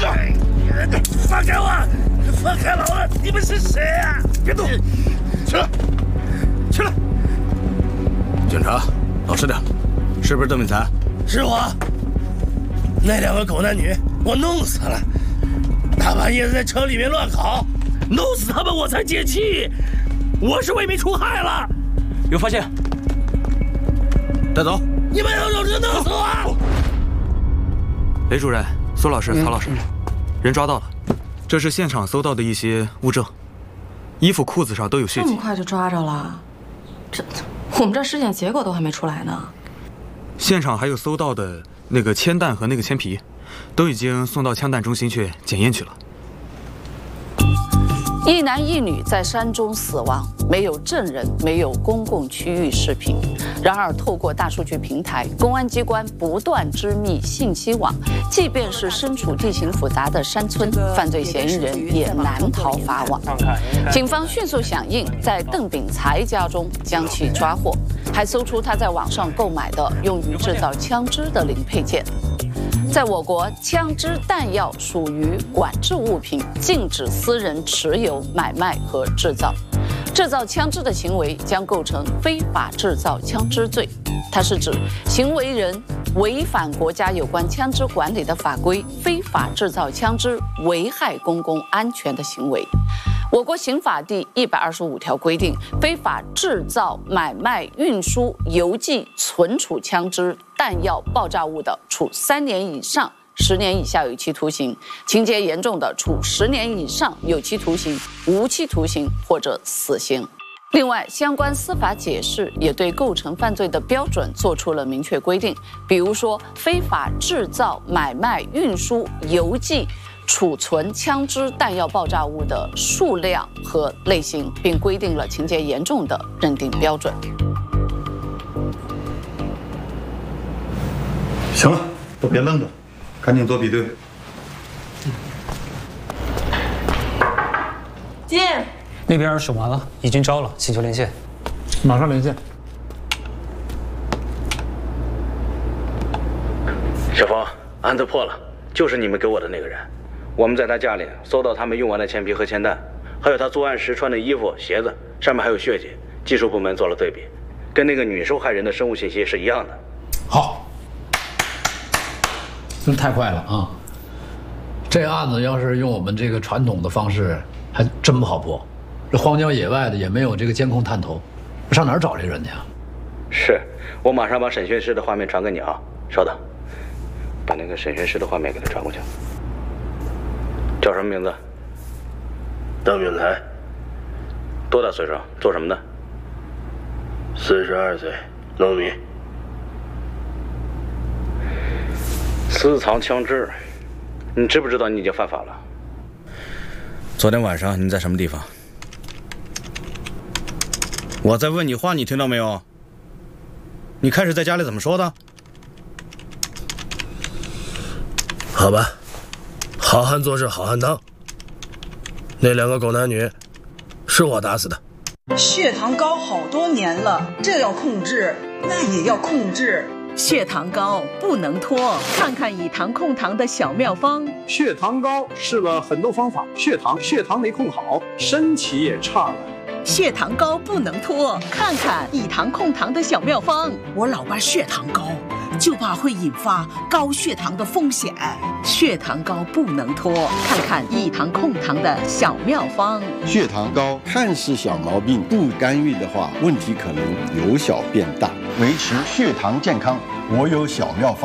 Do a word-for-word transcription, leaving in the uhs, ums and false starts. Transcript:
放开我！放开老子！你们是谁啊？别动！起来！起来！ 警察，老实点，是不是邓敏才？ 是我。那两个狗男女，我弄死了。大半夜在车里面乱搞，弄死他们我才解气。我是为民除害了。 有发现，带走。 你们有种就弄死我！ 雷主任、苏老师、曹老师，人抓到了。这是现场搜到的一些物证，衣服、裤子上都有血迹。 这么快就抓着了？这我们这尸检结果都还没出来呢。 现场还有搜到的那个铅弹和那个铅皮，都已经送到枪弹中心去检验去了。 一男一女在山中死亡，没有证人，没有公共区域视频。然而，透过大数据平台，公安机关不断织密信息网，即便是身处地形复杂的山村，犯罪嫌疑人也难逃法网。警方迅速响应，在邓炳才家中将其抓获，还搜出他在网上购买的用于制造枪支的零配件。在我国，枪支弹药属于管制物品，禁止私人持有、买卖和制造。制造枪支的行为将构成非法制造枪支罪，它是指行为人违反国家有关枪支管理的法规，非法制造枪支，危害公共安全的行为。我国刑法第一百二十五条规定，非法制造、买卖、运输、邮寄、存储枪支、弹药、爆炸物的，处三年以上十年以下有期徒刑；情节严重的，处十年以上有期徒刑、无期徒刑或者死刑。另外，相关司法解释也对构成犯罪的标准作出了明确规定，比如说，非法制造、买卖、运输、邮寄、储存枪支、弹药、爆炸物的数量和类型，并规定了情节严重的认定标准。 行了，都别愣着，赶紧做比对。 进。 那边审完了，已经招了，请求连线。 马上连线。 小峰，案子破了，就是你们给我的那个人。我们在他家里搜到他们用完的铅皮和铅弹，还有他作案时穿的衣服、鞋子，上面还有血迹。技术部门做了对比，跟那个女受害人的生物信息是一样的。 好，真太快了啊！这案子要是用我们这个传统的方式，还真不好破。这荒郊野外的也没有这个监控探头，上哪儿找这人去啊？ 是，我马上把审讯室的画面传给你啊。稍等，把那个审讯室的画面给他传过去。叫什么名字？ 邓允才。 多大岁数？做什么的？ 四十二岁，农民。 私藏枪支，你知不知道你已经犯法了？昨天晚上你在什么地方？我在问你话，你听到没有？你开始在家里怎么说的？ 好吧，好汉做事好汉当。那两个狗男女，是我打死的。 血糖高好多年了，这要控制，那也要控制。 血糖高不能拖，看看以糖控糖的小妙方。 血糖高试了很多方法，血糖血糖没控好，身体也差了。 血糖高不能拖，看看以糖控糖的小妙方。 我老伴血糖高，就怕会引发高血糖的风险。 血糖高不能拖，看看以糖控糖的小妙方。 血糖高看似小毛病，不干预的话，问题可能由小变大。维持血糖健康，我有小妙方。